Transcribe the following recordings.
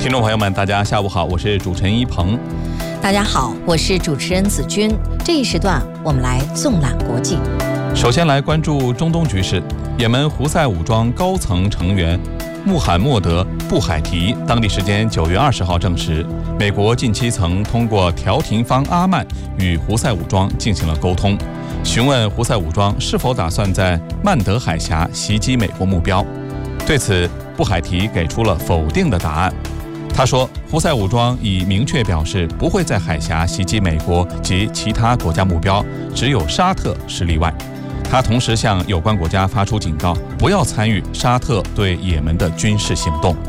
听众朋友们，大家下午好，我是主持人一鹏。 大家好，我是主持人子君。这一时段我们来纵览国际。 首先来关注中东局势。也门胡塞武装高层成员穆罕默德·布海提当地时间9月20号证实，美国近期曾通过调停方阿曼与胡塞武装进行了沟通，询问胡塞武装是否打算在曼德海峡袭击美国目标。对此，布海提给出了否定的答案。他说，胡塞武装已明确表示不会在海峡袭击美国及其他国家目标，只有沙特是例外。他同时向有关国家发出警告，不要参与沙特对也门的军事行动。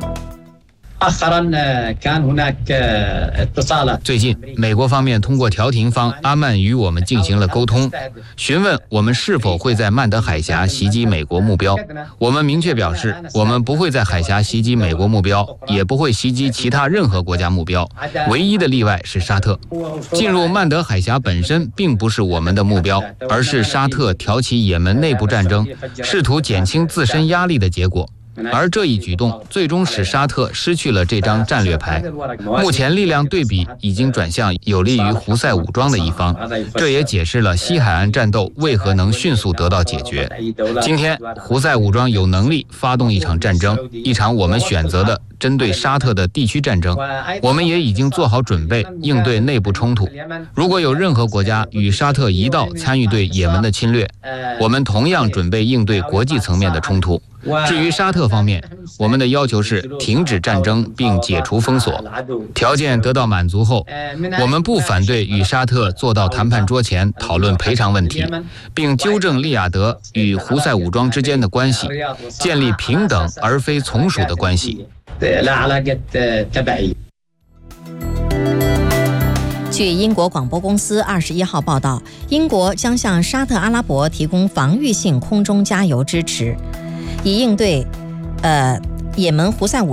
最近，美国方面通过调停方阿曼与我们进行了沟通，询问我们是否会在曼德海峡袭击美国目标。我们明确表示，我们不会在海峡袭击美国目标，也不会袭击其他任何国家目标，唯一的例外是沙特。进入曼德海峡本身并不是我们的目标，而是沙特挑起也门内部战争，试图减轻自身压力的结果。而这一举动最终使沙特失去了这张战略牌。目前力量对比已经转向有利于胡塞武装的一方，这也解释了西海岸战斗为何能迅速得到解决。今天胡塞武装有能力发动一场战争，一场我们选择的针对沙特的地区战争。我们也已经做好准备应对内部冲突。如果有任何国家与沙特一道参与对也门的侵略，我们同样准备应对国际层面的冲突。至于沙特方面，我们的要求是停止战争并解除封锁。条件得到满足后，我们不反对与沙特坐到谈判桌前讨论赔偿问题，并纠正利雅得与胡塞武装之间的关系，建立平等而非从属的关系。 据英国广播公司21号报道，英国将向沙特阿拉伯提供防御性空中加油支持，以应对也门胡塞武